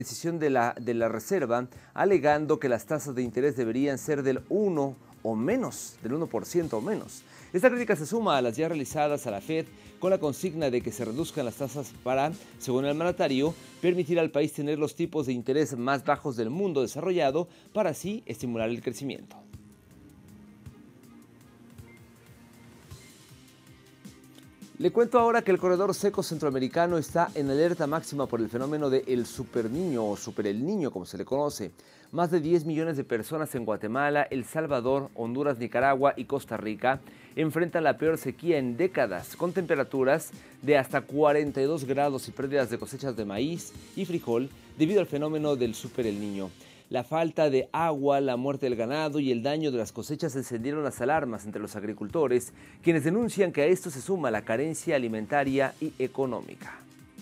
decisión de la Reserva, alegando que las tasas de interés deberían ser del 1 o menos, del 1% o menos. Esta crítica se suma a las ya realizadas a la Fed con la consigna de que se reduzcan las tasas para, según el mandatario, permitir al país tener los tipos de interés más bajos del mundo desarrollado para así estimular el crecimiento. Le cuento ahora que el corredor seco centroamericano está en alerta máxima por el fenómeno de el superniño o superel niño, como se le conoce. Más de 10 millones de personas en Guatemala, El Salvador, Honduras, Nicaragua y Costa Rica enfrentan la peor sequía en décadas, con temperaturas de hasta 42 grados y pérdidas de cosechas de maíz y frijol debido al fenómeno del superel niño. La falta de agua, la muerte del ganado y el daño de las cosechas encendieron las alarmas entre los agricultores, quienes denuncian que a esto se suma la carencia alimentaria y económica.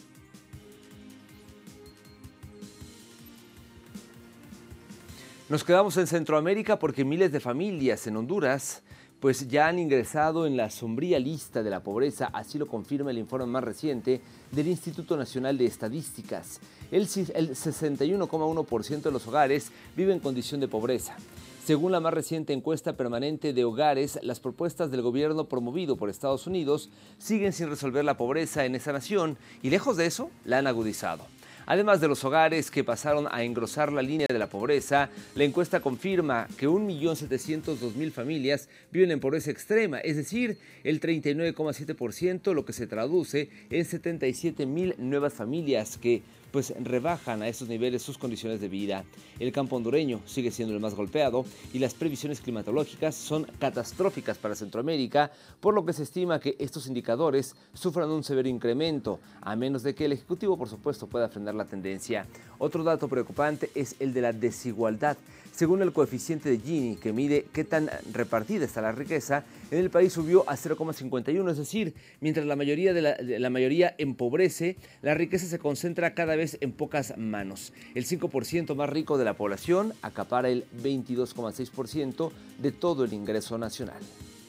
Nos quedamos en Centroamérica porque miles de familias en Honduras pues ya han ingresado en la sombría lista de la pobreza, así lo confirma el informe más reciente del Instituto Nacional de Estadísticas. El 61,1% de los hogares vive en condición de pobreza. Según la más reciente encuesta permanente de hogares, las propuestas del gobierno promovido por Estados Unidos siguen sin resolver la pobreza en esa nación y lejos de eso, la han agudizado. Además de los hogares que pasaron a engrosar la línea de la pobreza, la encuesta confirma que 1.702.000 familias viven en pobreza extrema, es decir, el 39,7%, lo que se traduce en 77.000 nuevas familias que pues rebajan a esos niveles sus condiciones de vida. El campo hondureño sigue siendo el más golpeado y las previsiones climatológicas son catastróficas para Centroamérica, por lo que se estima que estos indicadores sufran un severo incremento, a menos de que el Ejecutivo, por supuesto, pueda frenar la tendencia. Otro dato preocupante es el de la desigualdad. Según el coeficiente de Gini, que mide qué tan repartida está la riqueza, en el país subió a 0,51, es decir, mientras la mayoría empobrece, la riqueza se concentra cada vez en pocas manos. El 5% más rico de la población acapara el 22,6% de todo el ingreso nacional.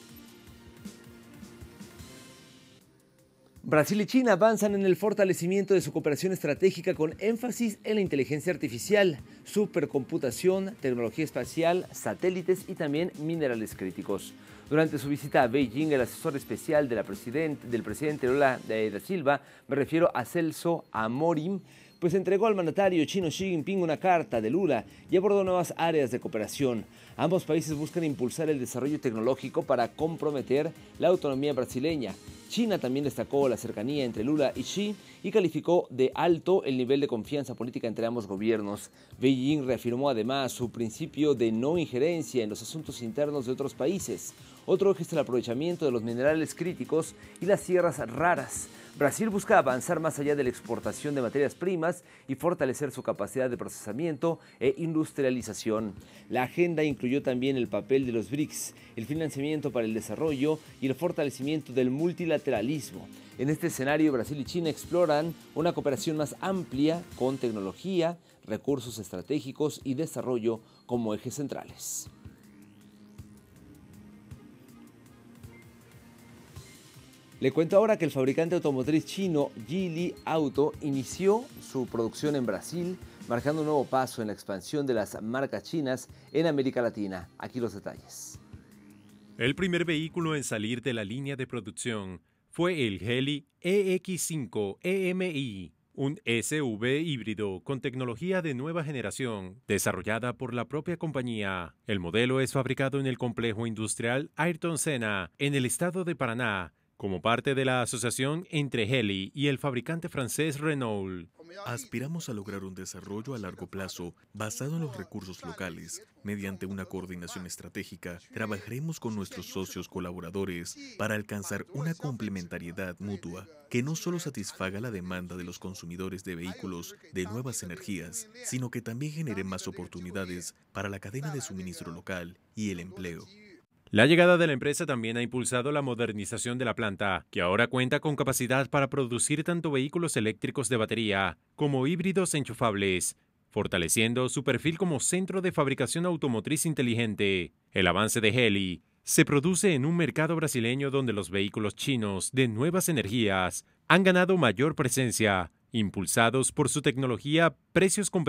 Brasil y China avanzan en el fortalecimiento de su cooperación estratégica con énfasis en la inteligencia artificial, supercomputación, tecnología espacial, satélites y también minerales críticos. Durante su visita a Beijing, el asesor especial del presidente Lula da Silva, me refiero a Celso Amorim, pues entregó al mandatario chino Xi Jinping una carta de Lula y abordó nuevas áreas de cooperación. Ambos países buscan impulsar el desarrollo tecnológico para comprometer la autonomía brasileña. China también destacó la cercanía entre Lula y Xi y calificó de alto el nivel de confianza política entre ambos gobiernos. Beijing reafirmó además su principio de no injerencia en los asuntos internos de otros países. Otro eje es el aprovechamiento de los minerales críticos y las tierras raras. Brasil busca avanzar más allá de la exportación de materias primas y fortalecer su capacidad de procesamiento e industrialización. La agenda incluyó también el papel de los BRICS, el financiamiento para el desarrollo y el fortalecimiento del multilateralismo. En este escenario, Brasil y China exploran una cooperación más amplia con tecnología, recursos estratégicos y desarrollo como ejes centrales. Le cuento ahora que el fabricante automotriz chino Geely Auto inició su producción en Brasil, marcando un nuevo paso en la expansión de las marcas chinas en América Latina. Aquí los detalles. El primer vehículo en salir de la línea de producción fue el Geely EX5 EMI, un SUV híbrido con tecnología de nueva generación, desarrollada por la propia compañía. El modelo es fabricado en el complejo industrial Ayrton Senna, en el estado de Paraná, como parte de la asociación entre Geely y el fabricante francés Renault. Aspiramos a lograr un desarrollo a largo plazo basado en los recursos locales. Mediante una coordinación estratégica, trabajaremos con nuestros socios colaboradores para alcanzar una complementariedad mutua que no solo satisfaga la demanda de los consumidores de vehículos de nuevas energías, sino que también genere más oportunidades para la cadena de suministro local y el empleo. La llegada de la empresa también ha impulsado la modernización de la planta, que ahora cuenta con capacidad para producir tanto vehículos eléctricos de batería como híbridos enchufables, fortaleciendo su perfil como centro de fabricación automotriz inteligente. El avance de Geely se produce en un mercado brasileño donde los vehículos chinos de nuevas energías han ganado mayor presencia, Impulsados por su tecnología, precios